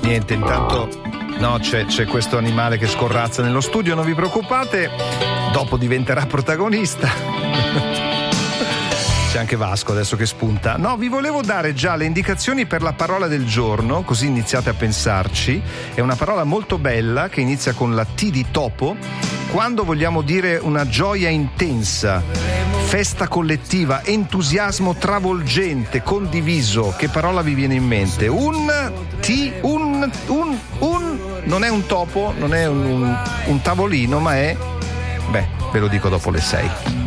Niente, intanto no, c'è questo animale che scorrazza nello studio, non vi preoccupate, dopo diventerà protagonista. C'è anche Vasco adesso che spunta. No, vi volevo dare già le indicazioni per la parola del giorno, così iniziate a pensarci. È una parola molto bella che inizia con la T di topo. Quando vogliamo dire una gioia intensa, festa collettiva, entusiasmo travolgente, condiviso, che parola vi viene in mente? Non è un topo, non è un tavolino, ma è... ve lo dico dopo le 6.